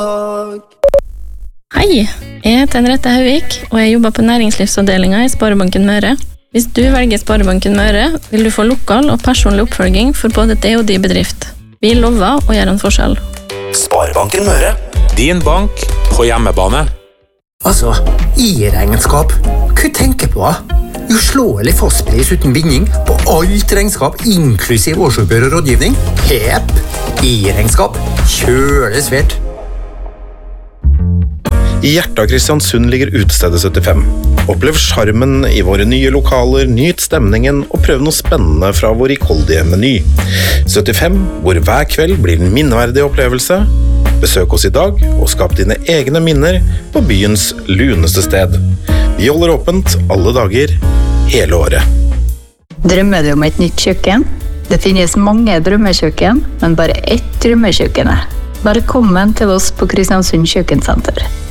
Hei, jeg heter Henriette Hauvik, og jeg jobber på næringslivsavdelingen i Sparebanken Møre. Hvis du velger Sparebanken Møre, vil du få lokal og personlig oppfølging for både det og din bedrift. Vi lover å gjøre en forskjell. Sparebanken Møre. Din bank på hjemmebane. Altså, i-regnskap. Hva tenker på? Uslåelig fastpris uten binding på alt regnskap, inklusiv årsoppgjør og rådgivning. Hepp! I-regnskap. Kjølig svært. I hjertet av Kristiansund ligger utestedet 75. Opplev charmen i våre nye lokaler, nyt stemningen og prøv noe spennende fra vår rikholdige meny. 75, hvor hver kveld blir en minneverdig opplevelse. Besøk oss i dag og skap dine egne minner på byens luneste sted. Vi holder åpent alle dager, hele året. Drømmer du om et nytt kjøkken? Det finnes mange drømmekjøkken, men bare ett drømmekjøkken. Velkommen til oss på Kristiansund Kjøkkensenter.